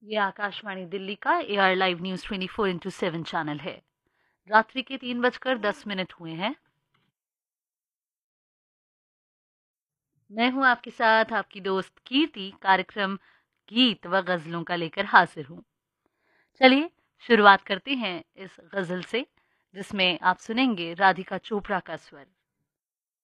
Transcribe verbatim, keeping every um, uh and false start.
ये आकाशवाणी दिल्ली का AR live news twenty four into seven channel है। रात्रि के तीन बजकर दस मिनट हुए हैं। मैं हूं आपके साथ आपकी दोस्त कीर्ति। कार्यक्रम गीत व गजलों का लेकर हाजिर हूं। चलिए शुरुआत करते हैं इस गजल से, जिसमें आप सुनेंगे राधिका चोपड़ा का स्वर।